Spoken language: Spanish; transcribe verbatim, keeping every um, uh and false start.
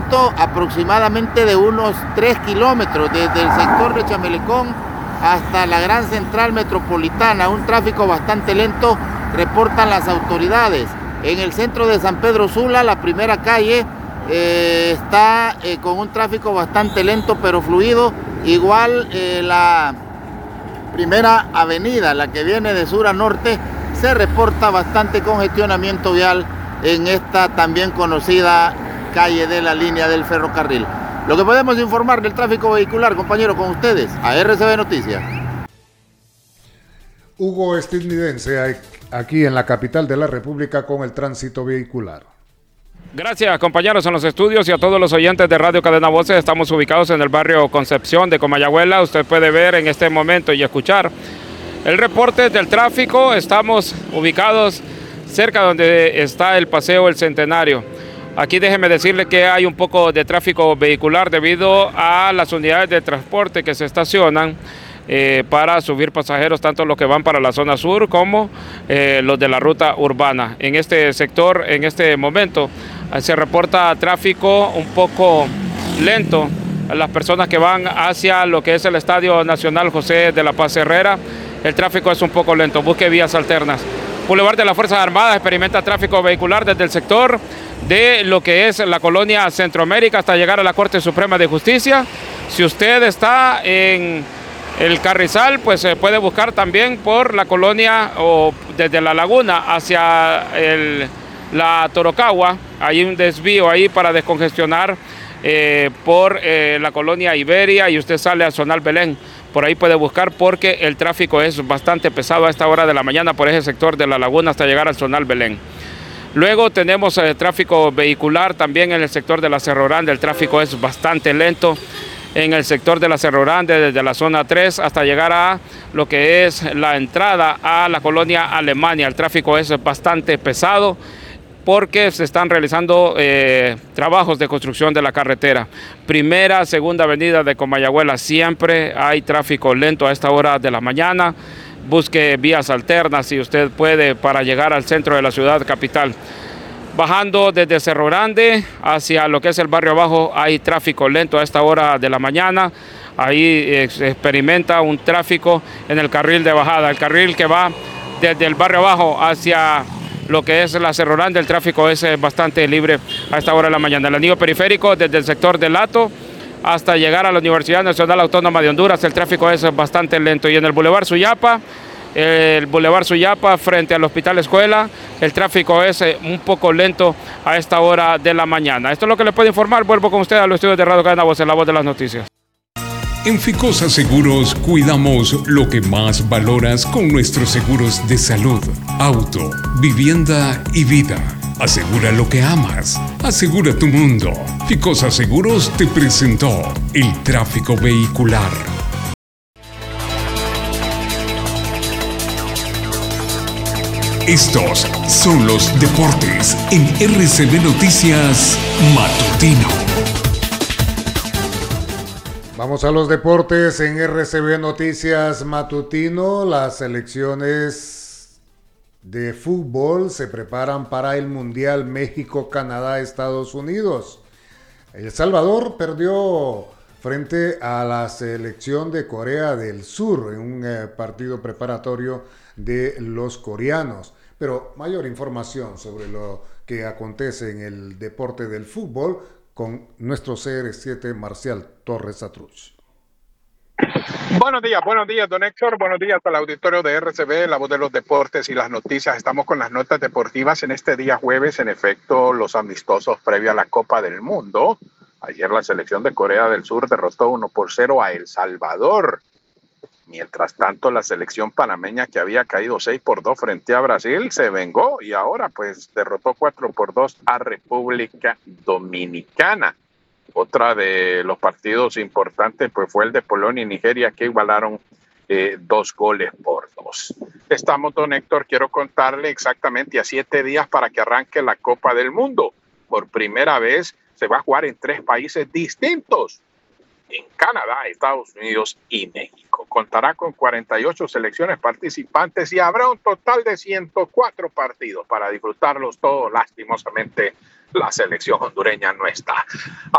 lento aproximadamente de unos tres kilómetros desde el sector de Chamelecón hasta la gran central metropolitana, un tráfico bastante lento, reportan las autoridades. En el centro de San Pedro Sula, la primera calle, eh, está eh, con un tráfico bastante lento pero fluido, igual eh, la primera avenida, la que viene de sur a norte, se reporta bastante congestionamiento vial en esta también conocida calle de la línea del ferrocarril. Lo que podemos informar del tráfico vehicular, compañero, con ustedes, a R C B Noticias. Hugo Estadounidense, aquí en la capital de la República con el tránsito vehicular. Gracias, compañeros en los estudios y a todos los oyentes de Radio Cadena Voces. Estamos ubicados en el barrio Concepción de Comayagüela. Usted puede ver en este momento y escuchar el reporte del tráfico. Estamos ubicados cerca donde está el Paseo El Centenario. Aquí déjeme decirle que hay un poco de tráfico vehicular debido a las unidades de transporte que se estacionan eh, para subir pasajeros, tanto los que van para la zona sur como eh, los de la ruta urbana. En este sector, en este momento, se reporta tráfico un poco lento. Las personas que van hacia lo que es el Estadio Nacional José de la Paz Herrera, el tráfico es un poco lento. Busque vías alternas. Boulevard de las Fuerzas Armadas experimenta tráfico vehicular desde el sector de lo que es la colonia Centroamérica hasta llegar a la Corte Suprema de Justicia. Si usted está en el Carrizal, pues se puede buscar también por la colonia o desde la Laguna hacia el, la Torocagua. Hay un desvío ahí para descongestionar eh, por eh, la colonia Iberia y usted sale a Zonal Belén. Por ahí puede buscar porque el tráfico es bastante pesado a esta hora de la mañana por ese sector de la Laguna hasta llegar al Zonal Belén. Luego tenemos eh, tráfico vehicular también en el sector de la Cerro Grande. El tráfico es bastante lento en el sector de la Cerro Grande, desde la zona tres hasta llegar a lo que es la entrada a la colonia Alemania. El tráfico es bastante pesado porque se están realizando eh, trabajos de construcción de la carretera. Primera, segunda avenida de Comayagüela, siempre hay tráfico lento a esta hora de la mañana. Busque vías alternas si usted puede para llegar al centro de la ciudad capital. Bajando desde Cerro Grande hacia lo que es el barrio abajo, hay tráfico lento a esta hora de la mañana. Ahí eh, se experimenta un tráfico en el carril de bajada, el carril que va desde el barrio abajo hacia lo que es la Cerro Grande. El tráfico es bastante libre a esta hora de la mañana. El anillo periférico desde el sector del Lato hasta llegar a la Universidad Nacional Autónoma de Honduras, el tráfico es bastante lento. Y en el Boulevard Suyapa, el Boulevard Suyapa frente al Hospital Escuela, el tráfico es un poco lento a esta hora de la mañana. Esto es lo que les puedo informar. Vuelvo con usted a los estudios de Radio Cadena Voces, la voz de las noticias. En Ficosa Seguros cuidamos lo que más valoras con nuestros seguros de salud, auto, vivienda y vida. Asegura lo que amas. Asegura tu mundo. Ficosa Seguros te presentó el tráfico vehicular. Estos son los deportes en R C B Noticias Matutino. Vamos a los deportes en R C B Noticias Matutino. Las selecciones de fútbol se preparan para el Mundial México, Canadá, Estados Unidos. El Salvador perdió frente a la selección de Corea del Sur en un eh, partido preparatorio de los coreanos. Pero mayor información sobre lo que acontece en el deporte del fútbol con nuestro C R siete Marcial Torres Atruch. Buenos días, buenos días, don Héctor. Buenos días al auditorio de R C B, la voz de los deportes y las noticias. Estamos con las notas deportivas en este día jueves. En efecto, los amistosos previo a la Copa del Mundo. Ayer la selección de Corea del Sur derrotó uno por cero a El Salvador. Mientras tanto, la selección panameña, que había caído seis por dos frente a Brasil, se vengó y ahora pues derrotó cuatro por dos a República Dominicana. Otra de los partidos importantes pues fue el de Polonia y Nigeria, que igualaron eh, dos goles por dos. Estamos, don Héctor, quiero contarle exactamente a siete días para que arranque la Copa del Mundo. Por primera vez se va a jugar en tres países distintos, en Canadá, Estados Unidos y México. Contará con cuarenta y ocho selecciones participantes y habrá un total de ciento cuatro partidos para disfrutarlos todos. Lastimosamente, la selección hondureña no está.